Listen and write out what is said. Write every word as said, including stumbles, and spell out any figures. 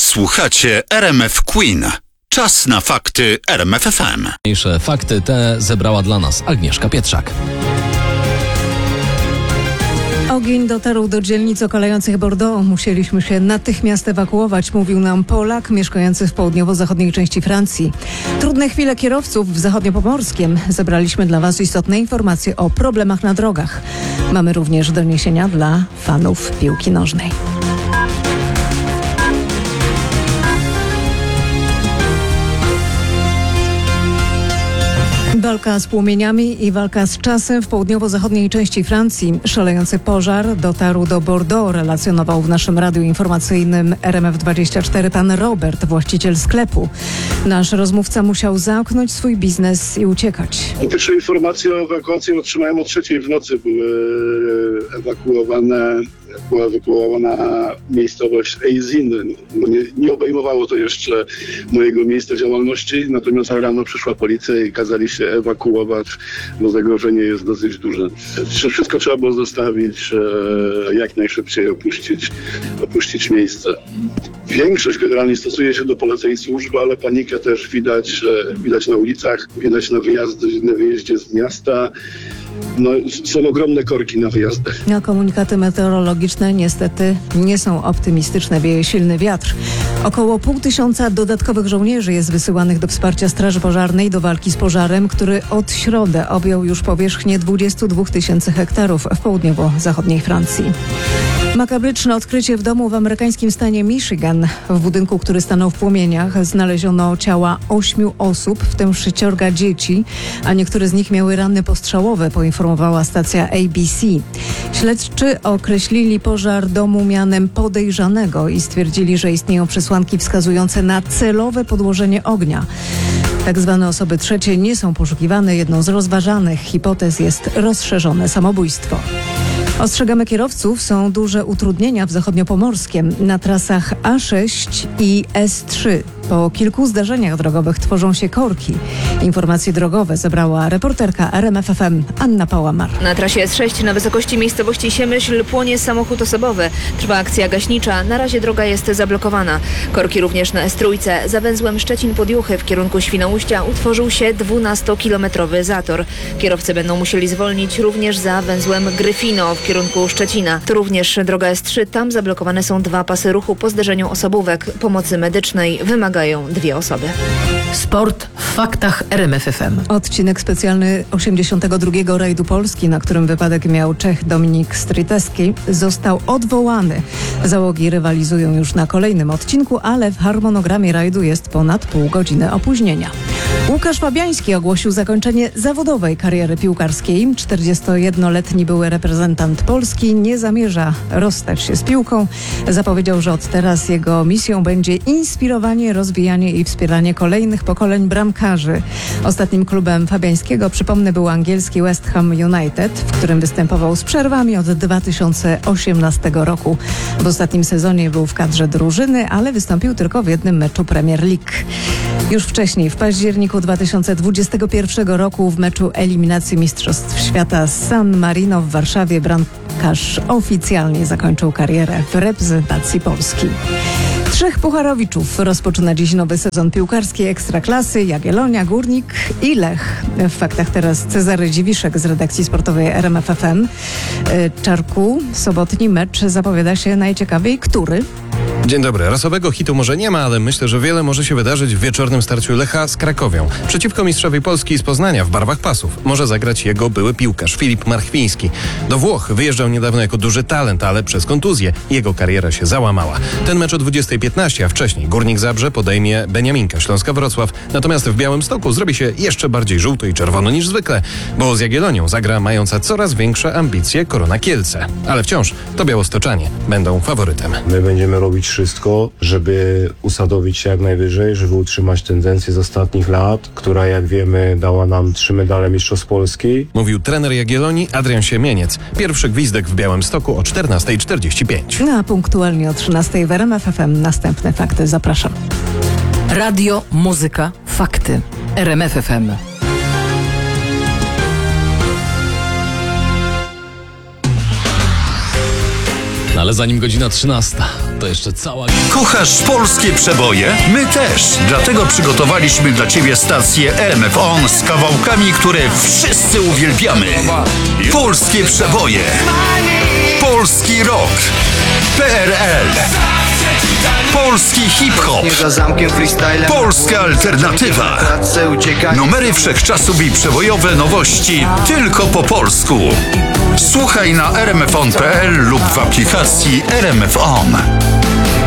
Słuchacie R M F Queen. Czas na fakty R M F F M. Mniejsze fakty te zebrała dla nas Agnieszka Pietrzak. Ogień dotarł do dzielnic okalających Bordeaux. Musieliśmy się natychmiast ewakuować, mówił nam Polak mieszkający w południowo-zachodniej części Francji. Trudne chwile kierowców w zachodniopomorskiem. Zebraliśmy dla Was istotne informacje o problemach na drogach. Mamy również doniesienia dla fanów piłki nożnej. Walka z płomieniami i walka z czasem w południowo-zachodniej części Francji. Szalejący pożar dotarł do Bordeaux, relacjonował w naszym radiu informacyjnym R M F dwadzieścia cztery pan Robert, właściciel sklepu. Nasz rozmówca musiał zamknąć swój biznes i uciekać. Pierwsze informacje o ewakuacji otrzymałem o trzeciej w nocy. Były ewakuowane, była ewakuowana miejscowość Eysines. Nie, nie obejmowało to jeszcze mojego miejsca działalności, natomiast rano przyszła policja i kazali się ewakuować, bo zagrożenie jest dosyć duże. Wszystko trzeba było zostawić, jak najszybciej opuścić, opuścić miejsce. Większość generalnie stosuje się do poleceń służby, ale panikę też widać, widać na ulicach, widać na, wyjazd, na wyjeździe z miasta. No, są ogromne korki na wyjazdach. A komunikaty meteorologiczne niestety nie są optymistyczne. Wieje silny wiatr. Około pół tysiąca dodatkowych żołnierzy jest wysyłanych do wsparcia Straży Pożarnej do walki z pożarem, który od środy objął już powierzchnię dwudziestu dwóch tysięcy hektarów w południowo-zachodniej Francji. Makabryczne odkrycie w domu w amerykańskim stanie Michigan. W budynku, który stanął w płomieniach, znaleziono ciała ośmiu osób, w tym sześciorga dzieci, a niektóre z nich miały rany postrzałowe, poinformowała stacja A B C. Śledczy określili pożar domu mianem podejrzanego i stwierdzili, że istnieją przesłanki wskazujące na celowe podłożenie ognia. Tak zwane osoby trzecie nie są poszukiwane. Jedną z rozważanych hipotez jest rozszerzone samobójstwo. Ostrzegamy kierowców, są duże utrudnienia w zachodniopomorskiem na trasach A sześć i S trzy. Po kilku zdarzeniach drogowych tworzą się korki. Informacje drogowe zebrała reporterka R M F F M Anna Pałamar. Na trasie S sześć na wysokości miejscowości Siemyśl płonie samochód osobowy. Trwa akcja gaśnicza. Na razie droga jest zablokowana. Korki również na S trzy. Za węzłem Szczecin-Podjuchy w kierunku Świnoujścia utworzył się dwunastokilometrowy zator. Kierowcy będą musieli zwolnić również za węzłem Gryfino w kierunku Szczecina. To również droga S trzy. Tam zablokowane są dwa pasy ruchu po zderzeniu osobówek. Pomocy medycznej wymagają dwie osoby. Sport w faktach R M F F M. Odcinek specjalny osiemdziesiątego drugiego rajdu Polski, na którym wypadek miał Czech Dominik Stryteski, został odwołany. Załogi rywalizują już na kolejnym odcinku, ale w harmonogramie rajdu jest ponad pół godziny opóźnienia. Łukasz Fabiański ogłosił zakończenie zawodowej kariery piłkarskiej. czterdziestojednoletni były reprezentant Polski nie zamierza rozstać się z piłką. Zapowiedział, że od teraz jego misją będzie inspirowanie, rozwijanie i wspieranie kolejnych pokoleń bramkarzy. Ostatnim klubem Fabiańskiego, przypomnę, był angielski West Ham United, w którym występował z przerwami od dwa tysiące osiemnastego roku. W ostatnim sezonie był w kadrze drużyny, ale wystąpił tylko w jednym meczu Premier League. Już wcześniej, w październiku dwa tysiące dwudziestego pierwszego roku, w meczu eliminacji Mistrzostw Świata z San Marino w Warszawie, bramkarz oficjalnie zakończył karierę w reprezentacji Polski. Trzech pucharowiczów rozpoczyna dziś nowy sezon piłkarskiej Ekstraklasy: Jagiellonia, Górnik i Lech. W faktach teraz Cezary Dziwiszek z redakcji sportowej R M F F M. Czarku, sobotni mecz zapowiada się najciekawiej. Który? Dzień dobry. Rasowego hitu może nie ma, ale myślę, że wiele może się wydarzyć w wieczornym starciu Lecha z Krakowią. Przeciwko mistrzowi Polski z Poznania w barwach pasów może zagrać jego były piłkarz Filip Marchwiński. Do Włoch wyjeżdżał niedawno jako duży talent, ale przez kontuzję jego kariera się załamała. Ten mecz o dwudziestej piętnaście, a wcześniej Górnik Zabrze podejmie Beniaminka Śląska Wrocław. Natomiast w Białymstoku zrobi się jeszcze bardziej żółto i czerwono niż zwykle, bo z Jagiellonią zagra mająca coraz większe ambicje Korona Kielce. Ale wciąż to białostoczanie będą faworytem. My będziemy robić wszystko, żeby usadowić się jak najwyżej, żeby utrzymać tendencję z ostatnich lat, która, jak wiemy, dała nam trzy medale Mistrzostw Polski. Mówił trener Jagiellonii Adrian Siemieniec. Pierwszy gwizdek w Białymstoku o czternasta czterdzieści pięć. No a punktualnie o trzynastej w R M F F M następne fakty. Zapraszam. Radio, muzyka, fakty. R M F F M. Ale zanim godzina trzynasta, to jeszcze cała... Kochasz polskie przeboje? My też. Dlatego przygotowaliśmy dla Ciebie stację R M F On z kawałkami, które wszyscy uwielbiamy. Polskie przeboje. Polski rock. P R L. Polski hip-hop. Polska alternatywa. Numery wszechczasów i przebojowe nowości tylko po polsku. Słuchaj na r m f on kropka p l lub w aplikacji R M F On.